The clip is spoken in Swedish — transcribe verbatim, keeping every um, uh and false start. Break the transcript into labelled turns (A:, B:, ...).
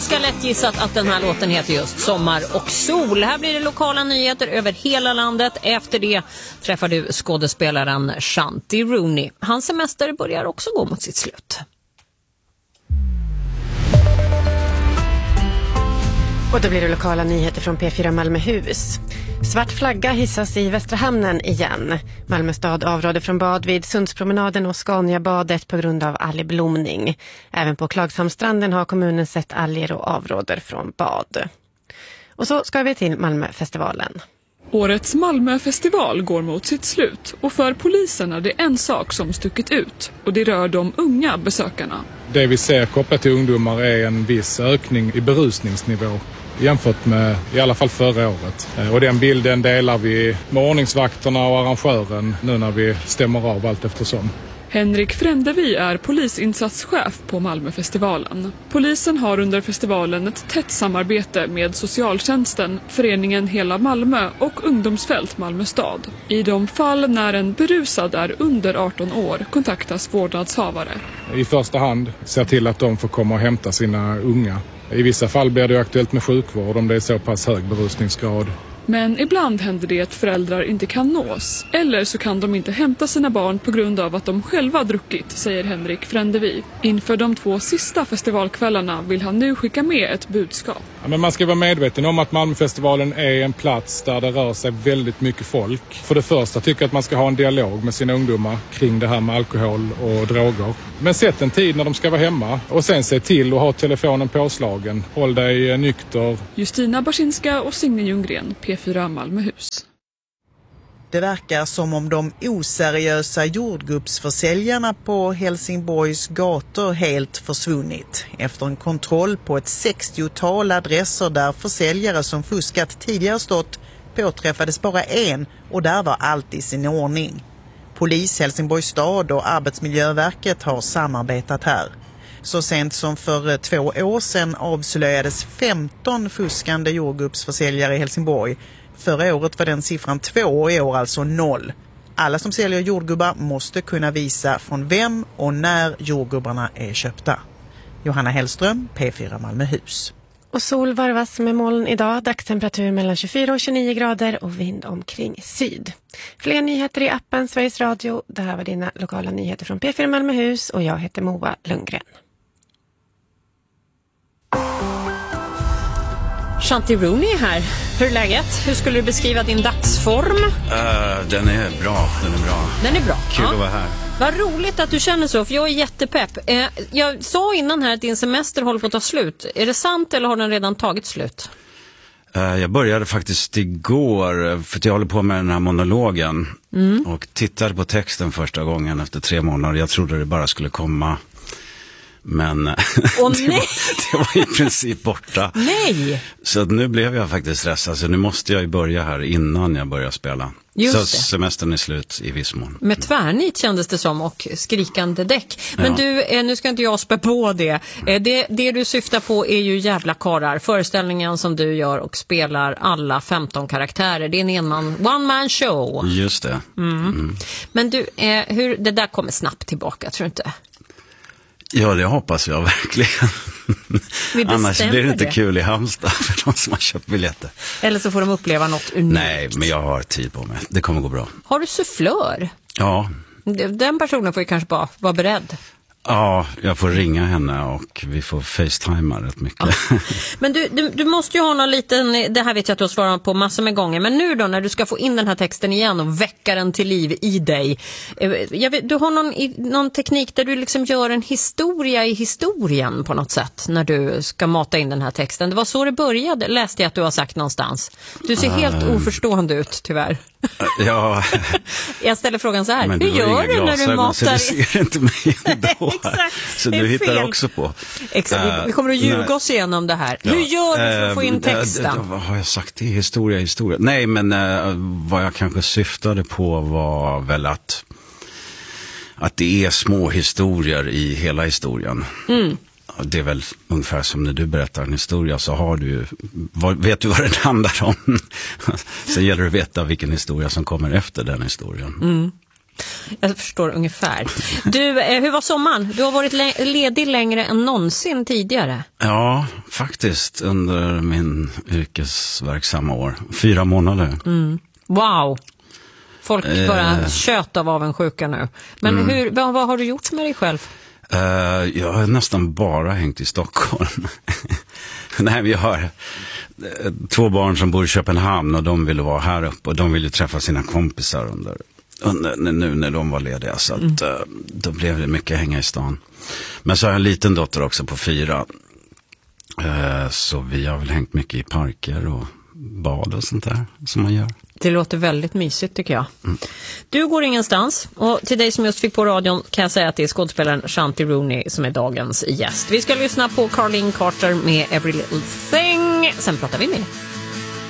A: ganska lätt gissat att den här låten heter just Sommar och sol. Här blir det lokala nyheter över hela landet. Efter det träffar du skådespelaren Shanti Rooney. Hans semester börjar också gå mot sitt slut.
B: Och då blir det lokala nyheter från P fyra Malmöhus. Svart flagga hissas i Västra hamnen igen. Malmö stad avråder från bad vid Sundspromenaden och Scaniabadet på grund av algblomning. Även på Klagshamnstranden har kommunen sett alger och avråder från bad. Och så ska vi till Malmöfestivalen.
C: Årets Malmöfestival går mot sitt slut och för polisen är det en sak som stuckit ut och det rör de unga besökarna.
D: Det vi ser kopplat till ungdomar är en viss ökning i berusningsnivå jämfört med i alla fall förra året. Och den bilden delar vi med ordningsvakterna och arrangören nu när vi stämmer av allt eftersom.
C: Henrik Frändevi är polisinsatschef på Malmöfestivalen. Polisen har under festivalen ett tätt samarbete med socialtjänsten, föreningen Hela Malmö och ungdomsfält Malmö stad. I de fall när en berusad är under arton år kontaktas vårdnadshavare.
D: I första hand ser till att de får komma och hämta sina unga. I vissa fall blir det aktuellt med sjukvård om det är så pass hög berusningsgrad.
C: Men ibland händer det att föräldrar inte kan nås. Eller så kan de inte hämta sina barn på grund av att de själva druckit, säger Henrik Frändevi. Inför de två sista festivalkvällarna vill han nu skicka med ett budskap.
D: Ja, men man ska vara medveten om att Malmöfestivalen är en plats där det rör sig väldigt mycket folk. För det första tycker jag att man ska ha en dialog med sina ungdomar kring det här med alkohol och droger. Men sätt en tid när de ska vara hemma och sen se till att ha telefonen påslagen. Håll dig nykter.
C: Justina Barsinska och Signe Ljunggren, P fyra Malmöhus.
E: Det verkar som om de oseriösa jordgubbsförsäljarna på Helsingborgs gator helt försvunnit. Efter en kontroll på ett sextiotal adresser där försäljare som fuskat tidigare stått påträffades bara en och där var allt i sin ordning. Polis, Helsingborgs stad och Arbetsmiljöverket har samarbetat här. Så sent som för två år sedan avslöjades femton fuskande jordgubbsförsäljare i Helsingborg. Förra året var den siffran två och i år alltså noll. Alla som säljer jordgubbar måste kunna visa från vem och när jordgubbarna är köpta. Johanna Hellström, P fyra Malmöhus.
B: Och sol varvas med moln idag. Dagstemperatur mellan tjugofyra och tjugonio grader och vind omkring syd. Fler nyheter i appen Sveriges Radio. Det här var dina lokala nyheter från P fyra Malmöhus och jag heter Moa Lundgren.
A: Shanti Rooney är här. Hur är läget? Hur skulle du beskriva din dagsform?
F: Uh, den är bra, den är bra.
A: Den är bra.
F: Kul
A: ja.
F: att vara här.
A: Vad roligt att du känner så, för jag är jättepepp. Eh, jag sa innan här att din semester håller på att ta slut. Är det sant eller har den redan tagit slut?
F: Uh, jag började faktiskt igår, för att jag håller på med den här monologen. Mm. Och tittade på texten första gången efter tre månader. Jag trodde det bara skulle komma... Men
A: Åh,
F: det, var, det var i princip borta.
A: Nej!
F: Så nu blev jag faktiskt stressad. Så nu måste jag ju börja här innan jag börjar spela.
A: Just
F: så
A: det.
F: Semestern är slut i viss mån.
A: Med tvärnit kändes det som och skrikande däck. Men
F: ja.
A: du, nu ska inte jag spä på det. det. Det du syftar på är ju Jävla karlar. Föreställningen som du gör och spelar alla femton karaktärer. Det är en enman, one man show.
F: Just det.
A: Mm.
F: Mm.
A: Men du, hur, det där kommer snabbt tillbaka, tror du inte?
F: Ja, det hoppas jag verkligen. Annars blir det inte det. Kul i Halmstad för de som har köpt biljetter.
A: Eller så får de uppleva något unikt.
F: Nej, men jag har tid på mig. Det kommer gå bra.
A: Har du sufflör?
F: Ja.
A: Den personen får ju kanske bara vara beredd.
F: Ja, jag får ringa henne och vi får facetima rätt mycket.
A: Ja. Men du, du, du måste ju ha någon liten, det här vet jag att du har svarat på massor med gånger, men nu då när du ska få in den här texten igen och väcka den till liv i dig. Jag vet, du har någon, någon teknik där du liksom gör en historia i historien på något sätt när du ska mata in den här texten. Det var så det började, läste jag att du har sagt någonstans. Du ser helt uh, oförstående ut, tyvärr.
F: Ja.
A: Jag ställer frågan så här,
F: men
A: hur gör du när du matar?
F: Så du ser inte mig ändå.
A: Exakt,
F: så du hittar fel. Också på.
A: Exakt, uh, vi kommer att ljuga nej. oss igenom det här.
F: Ja.
A: Hur gör du för att få in texten?
F: Uh, uh, uh, vad har jag sagt? Det är historia, historia. Nej, men uh, vad jag kanske syftade på var väl att att det är små historier i hela historien. Mm. Det är väl ungefär som när du berättar en historia så har du, vet du vad det handlar om. Så gäller det att veta vilken historia som kommer efter den historien.
A: Mm. Jag förstår ungefär. Du, hur var sommaren? Du har varit le- ledig längre än någonsin tidigare.
F: Ja, faktiskt under min yrkesverksamma år. Fyra månader.
A: Mm. Wow! Folk
F: eh.
A: bara tjöt av avundsjuka nu. Men mm. hur, vad, vad har du gjort med dig själv?
F: Uh, jag har nästan bara hängt i Stockholm. Nej, vi har två barn som bor i Köpenhamn och de ville vara här uppe och de ville träffa sina kompisar under, under nu när de var lediga, så att, mm. uh, då blev det mycket hänga i stan. Men så har jag en liten dotter också på fyra, uh, så vi har väl hängt mycket i parker och bad och sånt där som man gör.
A: Det låter väldigt mysigt tycker jag. Mm. Du går ingenstans, och till dig som just fick på radion kan jag säga att det är skådespelaren Shanti Rooney som är dagens gäst. Vi ska lyssna på Carlene Carter med Every Little Thing. Sen pratar vi mer.